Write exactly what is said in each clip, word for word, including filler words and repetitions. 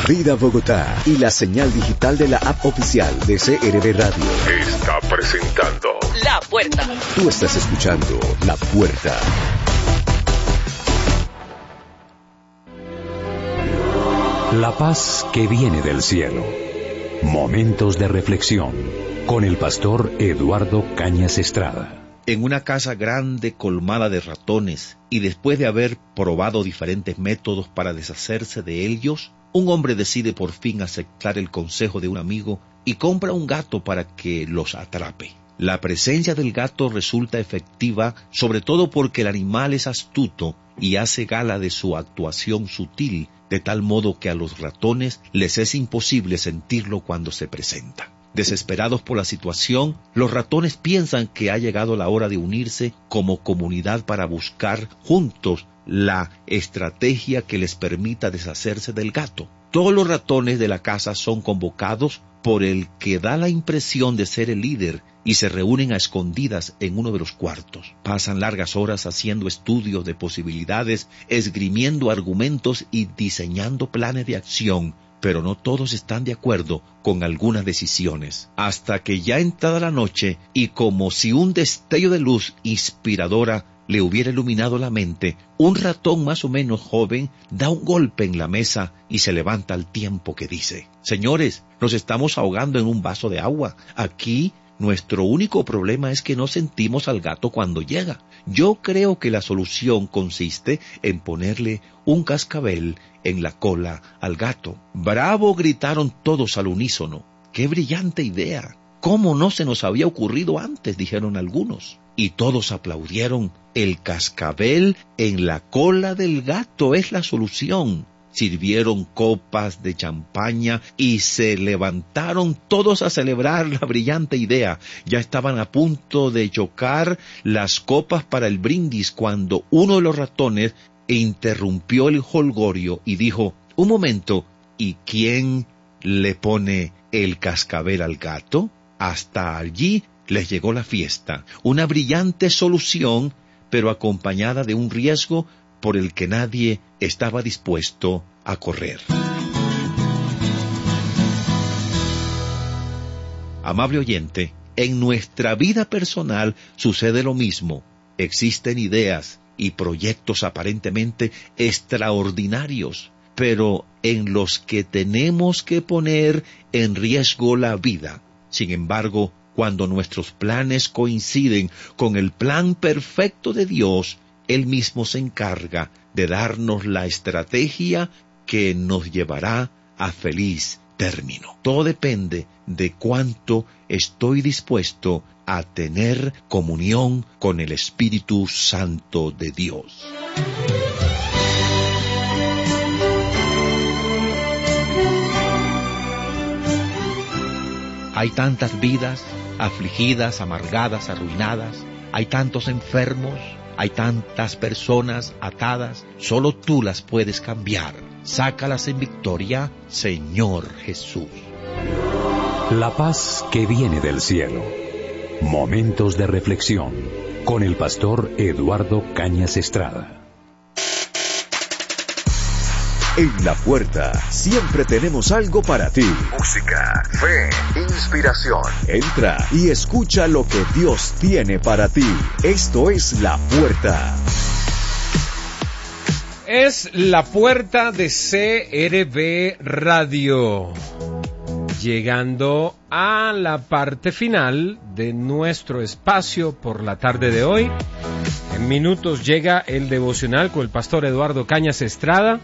Vida Bogotá y la señal digital de la app oficial de C R V Radio está presentando La Puerta. Tú estás escuchando La Puerta. La paz que viene del cielo. Momentos de reflexión con el pastor Eduardo Cañas Estrada. En una casa grande colmada de ratones, y después de haber probado diferentes métodos para deshacerse de ellos, un hombre decide por fin aceptar el consejo de un amigo y compra un gato para que los atrape. La presencia del gato resulta efectiva, sobre todo porque el animal es astuto y hace gala de su actuación sutil, de tal modo que a los ratones les es imposible sentirlo cuando se presenta. Desesperados por la situación, los ratones piensan que ha llegado la hora de unirse como comunidad para buscar juntos la estrategia que les permita deshacerse del gato. Todos los ratones de la casa son convocados por el que da la impresión de ser el líder y se reúnen a escondidas en uno de los cuartos. Pasan largas horas haciendo estudios de posibilidades, esgrimiendo argumentos y diseñando planes de acción, pero no todos están de acuerdo con algunas decisiones. Hasta que ya entrada la noche, y como si un destello de luz inspiradora le hubiera iluminado la mente, un ratón más o menos joven da un golpe en la mesa y se levanta al tiempo que dice: «Señores, nos estamos ahogando en un vaso de agua. Aquí nuestro único problema es que no sentimos al gato cuando llega. Yo creo que la solución consiste en ponerle un cascabel en la cola al gato». «¡Bravo!», gritaron todos al unísono. «¡Qué brillante idea! ¿Cómo no se nos había ocurrido antes?», dijeron algunos. Y todos aplaudieron. «El cascabel en la cola del gato es la solución». Sirvieron copas de champaña y se levantaron todos a celebrar la brillante idea. Ya estaban a punto de chocar las copas para el brindis cuando uno de los ratones interrumpió el jolgorio y dijo: «Un momento, ¿y quién le pone el cascabel al gato?». Hasta allí les llegó la fiesta. Una brillante solución, pero acompañada de un riesgo por el que nadie estaba dispuesto a correr. Amable oyente, en nuestra vida personal sucede lo mismo. Existen ideas y proyectos aparentemente extraordinarios, pero en los que tenemos que poner en riesgo la vida. Sin embargo, cuando nuestros planes coinciden con el plan perfecto de Dios, Él mismo se encarga de darnos la estrategia que nos llevará a feliz término. Todo depende de cuánto estoy dispuesto a tener comunión con el Espíritu Santo de Dios. Hay tantas vidas afligidas, amargadas, arruinadas. Hay tantos enfermos. Hay tantas personas atadas. Solo tú las puedes cambiar. Sácalas en victoria, Señor Jesús. La paz que viene del cielo. Momentos de reflexión con el pastor Eduardo Cañas Estrada. En La Puerta siempre tenemos algo para ti. música, fe, inspiración. Entra y escucha lo que Dios tiene para ti. Esto es La Puerta. Es La Puerta de C R V Radio. Llegando a la parte final de nuestro espacio por la tarde de hoy. En minutos llega el devocional con el pastor Eduardo Cañas Estrada.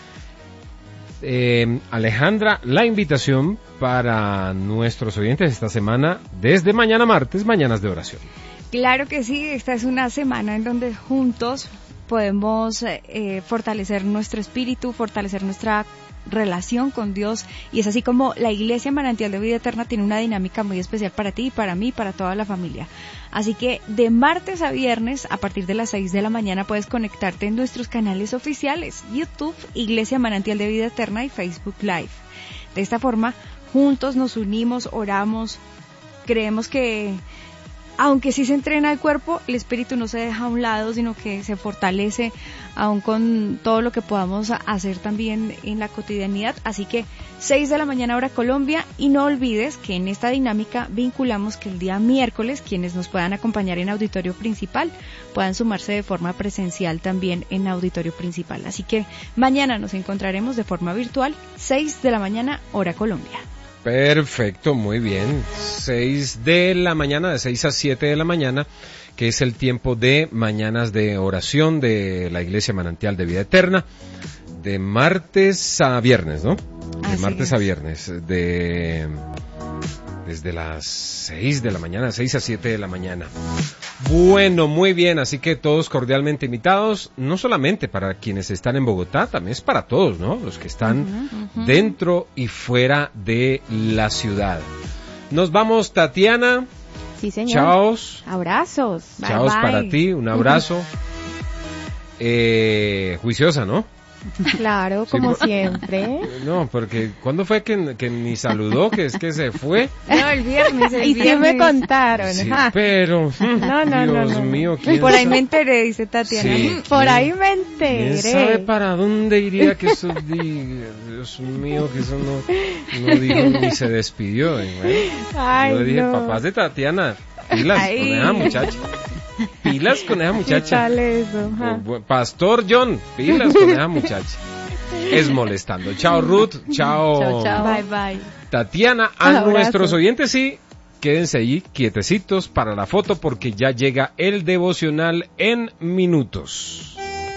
Eh, Alejandra, la invitación para nuestros oyentes esta semana, desde mañana martes, Mañanas de Oración. Claro que sí, esta es una semana en donde juntos podemos eh, fortalecer nuestro espíritu, fortalecer nuestra relación con Dios, y es así como la Iglesia Manantial de Vida Eterna tiene una dinámica muy especial para ti, para mí, para toda la familia. Así que de martes a viernes, a partir de las seis de la mañana, puedes conectarte en nuestros canales oficiales, YouTube, Iglesia Manantial de Vida Eterna, y Facebook Live. De esta forma, juntos nos unimos, oramos, creemos que aunque sí se entrena el cuerpo, el espíritu no se deja a un lado, sino que se fortalece aún con todo lo que podamos hacer también en la cotidianidad. Así que seis de la mañana hora Colombia, y no olvides que en esta dinámica vinculamos que el día miércoles quienes nos puedan acompañar en auditorio principal puedan sumarse de forma presencial también en auditorio principal. Así que mañana nos encontraremos de forma virtual, seis de la mañana hora Colombia. Perfecto, muy bien. seis de la mañana, de seis a siete de la mañana, que es el tiempo de mañanas de oración de la Iglesia Manantial de Vida Eterna, de martes a viernes, ¿no? De Así martes es. a viernes, de desde las seis de la mañana, seis a siete de la mañana. Bueno, muy bien, así que todos cordialmente invitados, no solamente para quienes están en Bogotá, también es para todos, ¿no? Los que están Uh-huh, uh-huh. dentro y fuera de la ciudad. Nos vamos, Tatiana. Sí, señor. Chaos. Abrazos. Bye, Chaos bye. para ti, un abrazo. Eh, juiciosa, ¿no? Claro, Sí, como por- siempre. No, porque ¿cuándo fue que, que ni saludó? Que es que se fue. No, el viernes, el Y sí viernes. me contaron. Sí, ja. pero No, no, no, Dios no, no. mío, ¿quién Por ahí sabe? me enteré, dice Tatiana. Sí. Por ahí me ¿Quién sabe enteré. para dónde iría que eso diga? Dios mío, que eso no, no dijo ni se despidió. ¿eh, güey? Ay, Yo le dije, no. papás de Tatiana, pilas Ay. con esa muchacha. Pilas con esa ¿Qué muchacha. tal eso? Ja. Bu- bu- Pastor John, pilas con esa muchacha. Es molestando. Chao Ruth, chao, Chao, chao. Bye, bye. Tatiana. A Abrazo. nuestros oyentes sí, quédense allí quietecitos para la foto porque ya llega el devocional en minutos.